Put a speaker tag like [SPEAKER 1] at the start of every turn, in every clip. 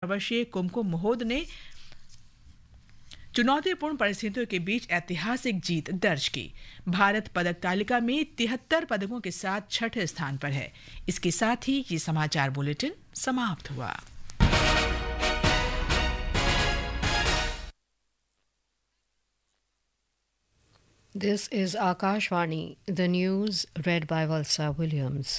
[SPEAKER 1] वर्षीय कुमकुम मोहोद ने चुनौतीपूर्ण परिस्थितियों के बीच ऐतिहासिक जीत दर्ज की। भारत पदक तालिका में 73 पदकों के साथ छठे स्थान पर है। इसके साथ ही ये समाचार बुलेटिन समाप्त हुआ।
[SPEAKER 2] This is Akashvani, the news read by Valsa Williams.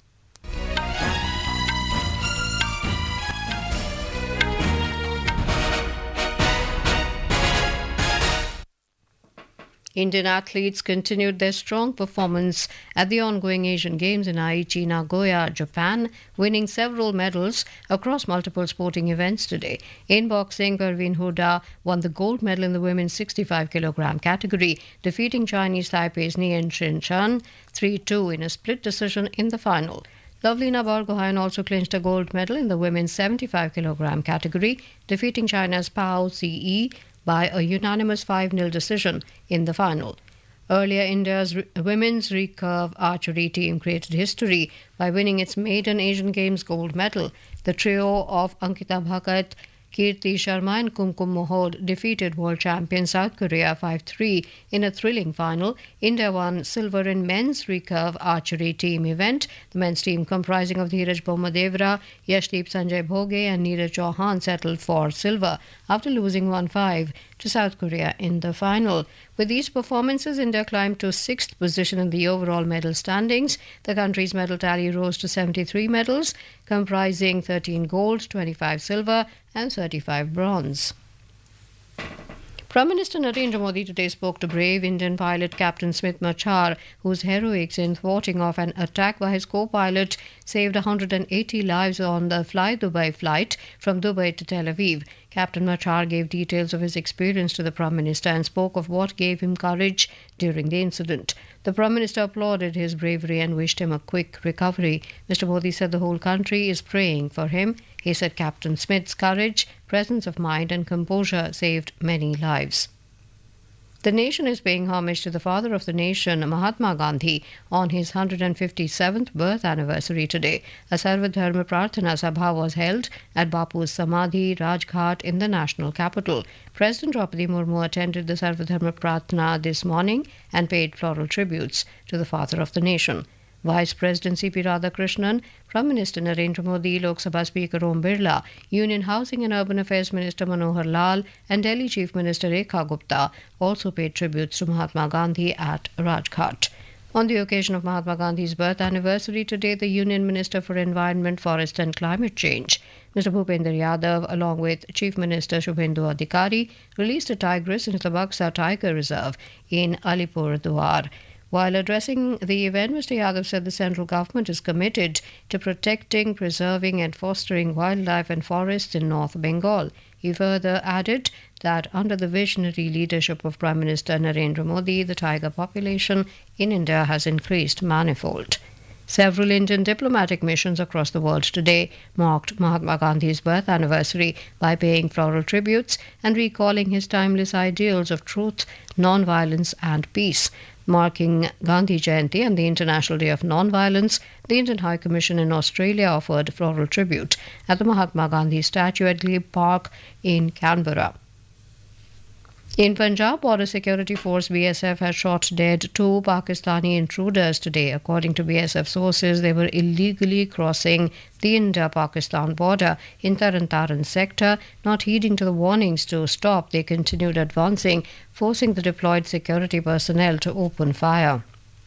[SPEAKER 2] Indian athletes continued their strong performance at the ongoing Asian Games in Aichi, Nagoya, Japan, winning several medals across multiple sporting events today. In boxing, Parveen Huda won the gold medal in the women's 65 kg category, defeating Chinese Taipei's Nian Chen 3-2 in a split decision in the final. Lovelina Borgohain also clinched a gold medal in the women's 75 kg category, defeating China's Pao Ce by a unanimous 5-0 decision in the final. Earlier, India's women's recurve archery team created history by winning its maiden Asian Games gold medal. The trio of Ankita Bhagat, Kirti Sharma and Kumkum Mohod defeated world champion South Korea 5-3 in a thrilling final. India won silver in men's recurve archery team event. The men's team, comprising of Dheeraj Bomadevra, Yashdeep Sanjay Bhoge and Neeraj Chauhan, settled for silver after losing 1-5 to South Korea in the final. With these performances, India climbed to 6th position in the overall medal standings. The country's medal tally rose to 73 medals, comprising 13 gold, 25 silver and 35 bronze. Prime Minister Narendra Modi today spoke to brave Indian pilot Captain Smit Machar, whose heroics in thwarting off an attack by his co-pilot saved 180 lives on the Fly Dubai flight from Dubai to Tel Aviv. Captain Machar gave details of his experience to the Prime Minister and spoke of what gave him courage during the incident. The Prime Minister applauded his bravery and wished him a quick recovery. Mr. Modi said the whole country is praying for him. He said Captain Smith's courage, presence of mind and composure saved many lives. The nation is paying homage to the father of the nation, Mahatma Gandhi, on his 157th birth anniversary today. A Sarvadharma Prarthana Sabha was held at Bapu's Samadhi, Rajghat, in the national capital. President Draupadi Murmu attended the Sarvadharma Prarthana this morning and paid floral tributes to the father of the nation. Vice President C.P. Radhakrishnan, Prime Minister Narendra Modi, Lok Sabha Speaker Om Birla, Union Housing and Urban Affairs Minister Manohar Lal and Delhi Chief Minister Rekha Gupta also paid tributes to Mahatma Gandhi at Rajghat. On the occasion of Mahatma Gandhi's birth anniversary today, the Union Minister for Environment, Forest and Climate Change, Mr. Bhupender Yadav, along with Chief Minister Shubhendu Adhikari, released a tigress into the Buxa Tiger Reserve in Alipurduar. While addressing the event, Mr. Yadav said the central government is committed to protecting, preserving and fostering wildlife and forests in North Bengal. He further added that under the visionary leadership of Prime Minister Narendra Modi, the tiger population in India has increased manifold. Several Indian diplomatic missions across the world today marked Mahatma Gandhi's birth anniversary by paying floral tributes and recalling his timeless ideals of truth, non-violence and peace. Marking Gandhi Jayanti and the International Day of Non-Violence, the Indian High Commission in Australia offered floral tribute at the Mahatma Gandhi statue at Glebe Park in Canberra. In Punjab, Border Security Force BSF has shot dead 2 Pakistani intruders today. According to BSF sources, they were illegally crossing the India-Pakistan border in Taran Taran sector. Not heeding to the warnings to stop, they continued advancing, forcing the deployed security personnel to open fire.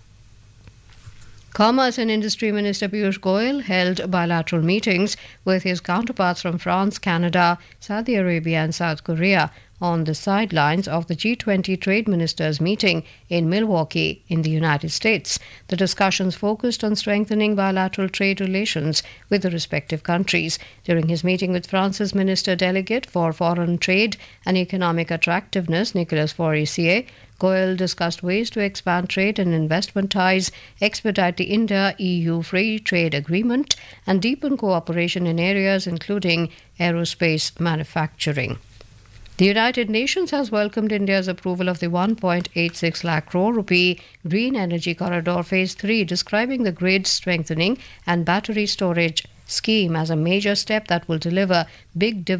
[SPEAKER 2] Commerce and Industry Minister Piyush Goyal held bilateral meetings with his counterparts from France, Canada, Saudi Arabia and South Korea on the sidelines of the G20 Trade Ministers meeting in Milwaukee in the United States. The discussions focused on strengthening bilateral trade relations with the respective countries. During his meeting with France's Minister Delegate for Foreign Trade and Economic Attractiveness, Nicolas Forissier, Goyal discussed ways to expand trade and investment ties, expedite the India-EU Free Trade Agreement, and deepen cooperation in areas including aerospace manufacturing. The United Nations has welcomed India's approval of the 1.86 lakh crore rupee Green Energy Corridor Phase 3, describing the grid strengthening and battery storage scheme as a major step that will deliver big dividends